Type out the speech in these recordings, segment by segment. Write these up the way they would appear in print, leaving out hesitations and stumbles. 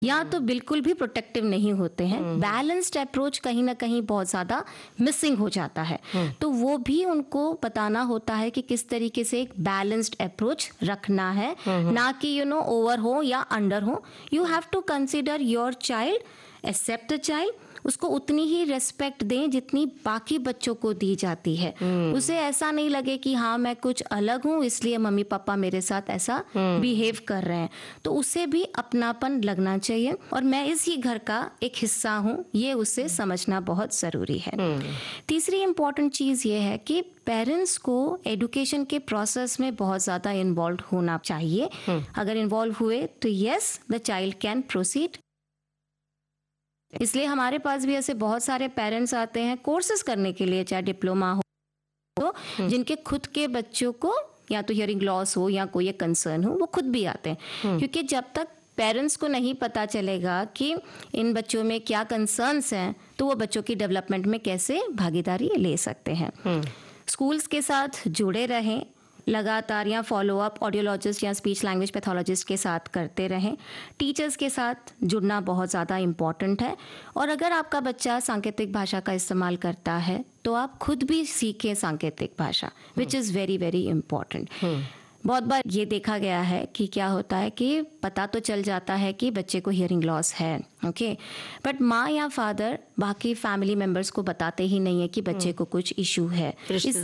या तो बिल्कुल भी प्रोटेक्टिव नहीं होते हैं। बैलेंस्ड अप्रोच कहीं ना कहीं बहुत ज़्यादा मिसिंग हो जाता है। तो वो भी उनको बताना होता है कि किस तरीके से एक बैलेंस्ड अप्रोच रखना है, ना कि ओवर हो या अंडर हो। You have to consider your child, accept the child, उसको उतनी ही रेस्पेक्ट दें जितनी बाकी बच्चों को दी जाती है। उसे ऐसा नहीं लगे कि हाँ मैं कुछ अलग हूँ इसलिए मम्मी पापा मेरे साथ ऐसा बिहेव कर रहे हैं। तो उसे भी अपनापन लगना चाहिए और मैं इसी घर का एक हिस्सा हूँ, ये उसे समझना बहुत ज़रूरी है। तीसरी इम्पॉर्टेंट चीज़ ये है कि पेरेंट्स को एजुकेशन के प्रोसेस में बहुत ज़्यादा इन्वॉल्व होना चाहिए। अगर इन्वॉल्व हुए तो yes, the child can proceed. इसलिए हमारे पास भी ऐसे बहुत सारे पेरेंट्स आते हैं कोर्सेज करने के लिए, चाहे डिप्लोमा हो, तो जिनके खुद के बच्चों को या तो हियरिंग लॉस हो या कोई कंसर्न हो, वो खुद भी आते हैं। क्योंकि जब तक पेरेंट्स को नहीं पता चलेगा कि इन बच्चों में क्या कंसर्न्स हैं, तो वो बच्चों की डेवलपमेंट में कैसे भागीदारी ले सकते हैं। स्कूल्स के साथ जुड़े रहें लगातार, या फॉलो अप ऑडियोलॉजिस्ट या स्पीच लैंग्वेज पैथोलॉजिस्ट के साथ करते रहें। टीचर्स के साथ जुड़ना बहुत ज़्यादा इम्पॉर्टेंट है। और अगर आपका बच्चा सांकेतिक भाषा का इस्तेमाल करता है तो आप खुद भी सीखें सांकेतिक भाषा, which is very very important. बहुत बार ये देखा गया है कि क्या होता है कि पता तो चल जाता है कि बच्चे को हियरिंग लॉस है, ओके, बट माँ या फादर बाकी फैमिली मेंबर्स को बताते ही नहीं है कि बच्चे को कुछ इशू है।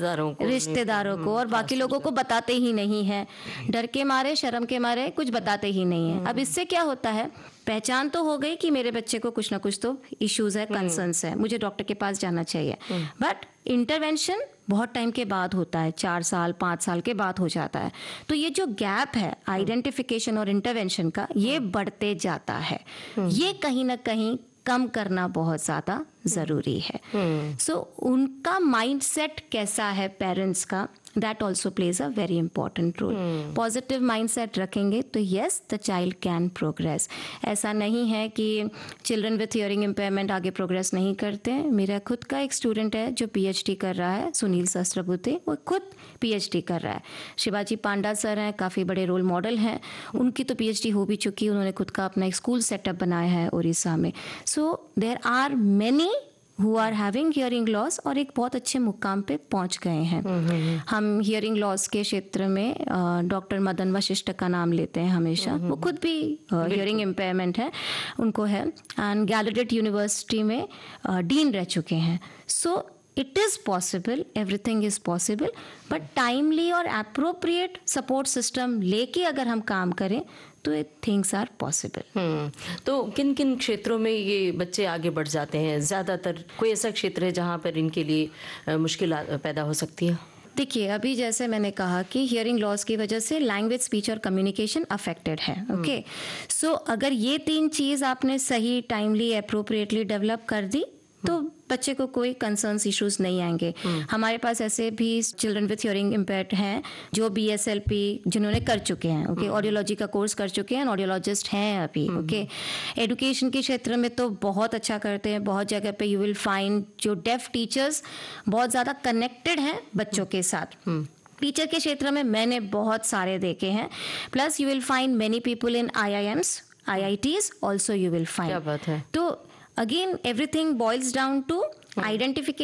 रिश्तेदारों को और बाकी लोगों को बताते ही नहीं है, डर के मारे, शर्म के मारे कुछ बताते ही नहीं है। अब इससे क्या होता है, पहचान तो हो गई कि मेरे बच्चे को कुछ ना कुछ तो इश्यूज है, कंसर्न्स है, मुझे डॉक्टर के पास जाना चाहिए, बट इंटरवेंशन बहुत टाइम के बाद होता है, 4 साल 5 साल के बाद हो जाता है। तो ये जो गैप है आइडेंटिफिकेशन और इंटरवेंशन का, ये बढ़ते जाता है। ये कहीं ना कहीं कम करना बहुत ज़्यादा ज़रूरी है। सो उनका माइंडसेट कैसा है पेरेंट्स का, that also plays a very important role. Positive mindset रखेंगे तो yes, the child can progress. ऐसा नहीं है कि चिल्ड्रन विथ हियरिंग इम्पेयरमेंट आगे प्रोग्रेस नहीं करते हैं। मेरा खुद का एक स्टूडेंट है जो PhD कर रहा है, सुनील सहस्त्रबुद्धे, वो खुद PhD कर रहा है। शिवाजी पांडा सर हैं, काफ़ी बड़े रोल मॉडल हैं, उनकी तो PhD हो भी चुकी, उन्होंने खुद का अपना एक स्कूल सेटअप बनाया है उड़ीसा में। So there are many who are having hearing loss और एक बहुत अच्छे मुकाम पे पहुंच गए हैं। हम हियरिंग लॉस के क्षेत्र में डॉक्टर मदन वशिष्ठ का नाम लेते हैं हमेशा। वो खुद भी हियरिंग इम्पेयरमेंट है, उनको है, एंड गैलाडेट यूनिवर्सिटी में डीन रह चुके हैं। So it is possible, everything is possible, but timely और अप्रोप्रिएट सपोर्ट सिस्टम लेके अगर हम काम करें तो थिंग्स आर पॉसिबल। तो किन किन क्षेत्रों में ये बच्चे आगे बढ़ जाते हैं? ज़्यादातर कोई ऐसा क्षेत्र है जहाँ पर इनके लिए मुश्किल पैदा हो सकती है? देखिए, अभी जैसे मैंने कहा कि हियरिंग लॉस की वजह से लैंग्वेज, स्पीच और कम्युनिकेशन अफेक्टेड है, ओके। सो अगर ये 3 चीज़ आपने सही, टाइमली, अप्रोप्रिएटली डेवलप कर दी तो बच्चे को कोई कंसर्न्स इश्यूज नहीं आएंगे। हमारे पास ऐसे भी चिल्ड्रन विथ हियरिंग इम्पेयर्ड हैं जो BSLP जिन्होंने कर चुके हैं, ओके, ऑडियोलॉजी का कोर्स कर चुके हैं, ऑडियोलॉजिस्ट हैं अभी, ओके। एजुकेशन के क्षेत्र में तो बहुत अच्छा करते हैं। बहुत जगह पे यू विल फाइंड जो डेफ टीचर्स बहुत ज़्यादा कनेक्टेड हैं बच्चों के साथ। टीचर के क्षेत्र में मैंने बहुत सारे देखे हैं। Plus you will find many people in IIMs, IITs also you will find. क्या बात है। तो again everything boils down to identification